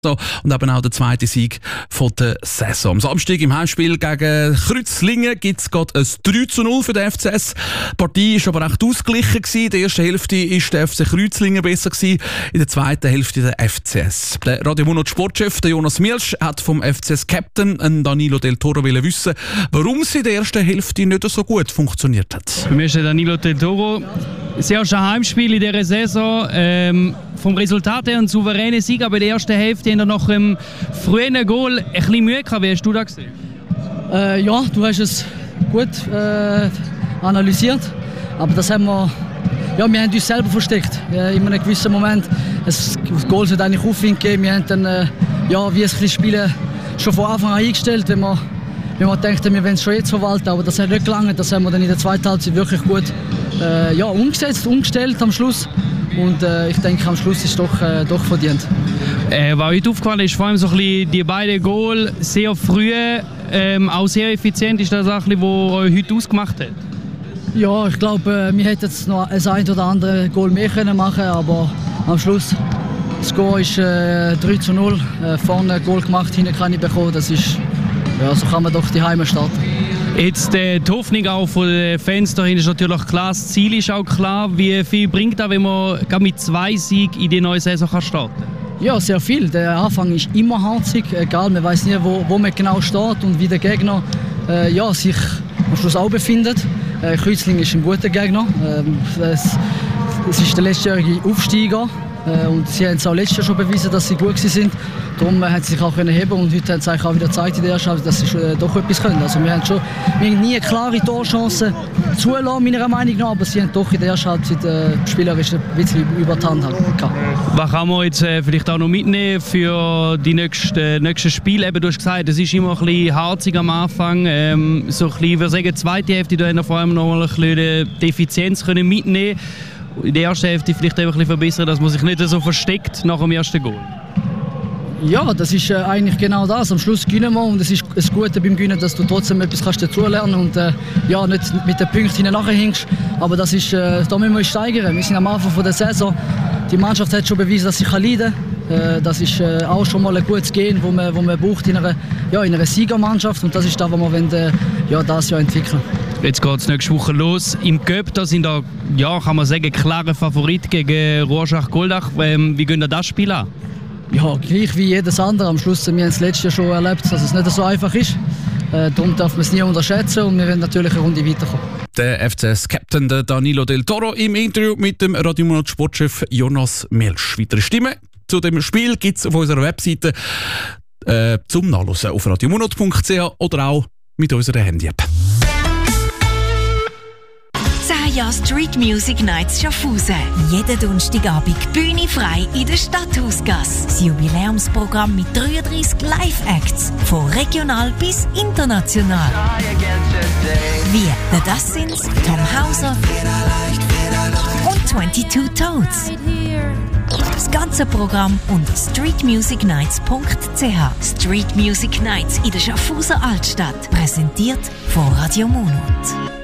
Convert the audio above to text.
und eben auch der zweite Sieg von der Saison. Am Samstag im Heimspiel gegen Kreuzlingen gibt es gerade ein 3:0 für den FCS. Die Partie war aber recht ausgeglichen. In der ersten Hälfte war der FC Kreuzlingen besser, in der zweiten Hälfte der FCS. Der Radio Mono Sportchef Jonas Mielsch hat vom FCS-Captain Danilo Del Toro wissen, warum sie in der ersten Hälfte nicht so gut funktioniert hat. Für mich ist Danilo Del Toro das erste Heimspiel in dieser Saison. Vom Resultat her ein souveräner Sieg, aber in der ersten Hälfte haben wir nach einem frühen Goal ein bisschen Mühe gehabt. Wie hast du das gesehen? Ja, du hast es gut analysiert, aber das haben wir haben uns selber versteckt. In einem gewissen Moment, das Goal sollte eigentlich Aufwind geben. Wir haben dann wie ein bisschen Spielen schon von Anfang an eingestellt, wenn wir dachten, wir wollen es schon jetzt verwalten, aber das hat nicht gelangt. Das haben wir dann in der zweiten Halbzeit wirklich gut umgestellt am Schluss. Und ich denke, am Schluss ist es doch verdient. Was heute aufgefallen ist, vor allem so ein bisschen die beiden Goal sehr früh, auch sehr effizient. Ist das auch ein bisschen, was heute ausgemacht hat? Ja, ich glaube, wir hätten jetzt noch ein oder andere Goal mehr machen können, aber am Schluss das Score ist 3:0. Vorne ein Goal gemacht, hinten keine bekommen. Das ist, so kann man doch die Heime starten. Jetzt die Hoffnung auch von den Fans dahin ist natürlich klar, das Ziel ist auch klar. Wie viel bringt das, wenn man mit 2 Siegen in die neue Saison starten kann? Ja, sehr viel. Der Anfang ist immer harzig, egal, man weiß nie, wo man genau steht und wie der Gegner sich am Schluss auch befindet. Kreuzlingen ist ein guter Gegner. Es ist der letztjährige Aufsteiger. Und sie haben es auch letztes Jahr schon bewiesen, dass sie gut sind. Darum haben sie sich auch heben und heute haben sie auch wieder gezeigt in der ersten Halbzeit, dass sie doch etwas können. Also wir haben nie eine klare Torchance zulassen, meiner Meinung nach, aber sie haben doch in der ersten Halbzeit spielerisch ein bisschen über die Hand gehabt. Was kann man jetzt vielleicht auch noch mitnehmen für die nächsten Spiele? Eben, du hast gesagt, es ist immer ein bisschen harzig am Anfang. So ein bisschen, ich würde sagen, zweite Hälfte, da haben wir vor allem noch mal ein bisschen die Effizienz können mitnehmen. In der ersten Hälfte vielleicht ein bisschen verbessern, dass man sich nicht so versteckt nach dem ersten Goal. Ja, das ist eigentlich genau das. Am Schluss gewinnen wir und es ist das Gute beim Gewinnen, dass du trotzdem etwas dazulernen kannst und nicht mit den Punkten hinterherhinkst. Aber das ist, da müssen wir uns steigern. Wir sind am Anfang der Saison. Die Mannschaft hat schon bewiesen, dass sie leiden kann. Das ist auch schon mal ein gutes Gehen, wo man braucht in einer Siegermannschaft. Und das ist das, was wir das Jahr entwickeln. Jetzt geht es nächste Woche los. Im Cup, da sind da, kann man sagen, klare Favorit gegen Rorschach-Goldach. Wie gehen das Spiel an? Ja, gleich wie jedes andere. Am Schluss, wir haben es letztes Jahr schon erlebt, dass es nicht so einfach ist. Darum darf man es nie unterschätzen und wir werden natürlich eine Runde weiterkommen. Der FCS-Captain Danilo Del Toro im Interview mit dem Radio Mono Sportchef Jonas Mielsch. Weitere Stimmen zu dem Spiel gibt es auf unserer Webseite zum Nachlesen auf radiomonat.ch oder auch mit unserer Handy-App. 10 Jahre Street Music Nights Schaffhausen. Jeden Donnerstagabend Bühne frei in der Stadthausgasse. Das Jubiläumsprogramm mit 33 Live-Acts. Von regional bis international. Wie The Dustins, Tom Hauser und 22 Toads. Das ganze Programm unter streetmusicnights.ch. Street Music Nights in der Schaffhauser Altstadt. Präsentiert von Radio Monat.